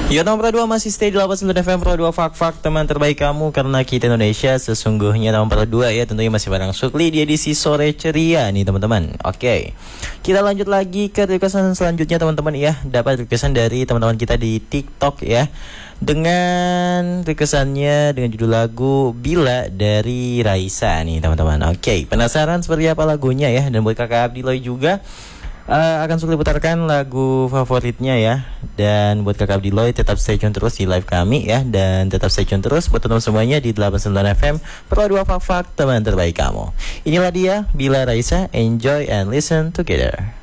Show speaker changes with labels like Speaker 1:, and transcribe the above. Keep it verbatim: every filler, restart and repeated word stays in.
Speaker 1: Ya nomor dua masih stay di delapan puluh sembilan F M Pro dua Fak-Fak, teman terbaik kamu karena kita Indonesia sesungguhnya. Nomor dua ya tentunya masih bareng Sukli di edisi sore ceria nih teman-teman. Oke, kita lanjut lagi ke requestan selanjutnya teman-teman ya. Dapat requestan dari teman-teman kita di TikTok ya, dengan requestannya dengan judul lagu Bila dari Raisa nih teman-teman. Oke, penasaran seperti apa lagunya ya? Dan buat kakak Abdiloy juga Uh, akan Sukli putarkan lagu favoritnya ya. Dan buat kakak Abdiloy tetap stay tune terus di live kami ya. Dan tetap stay tune terus buat teman semuanya di delapan puluh sembilan F M Pro dua Fak-Fak, teman terbaik kamu. Inilah dia Bila Raisa. Enjoy and listen together.